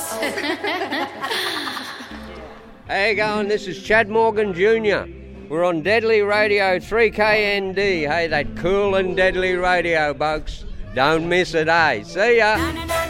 boss. How you going? This is Chad Morgan Jr. We're on Deadly Radio 3KND. Hey, that cool and deadly radio, bugs. Don't miss it, eh? See ya.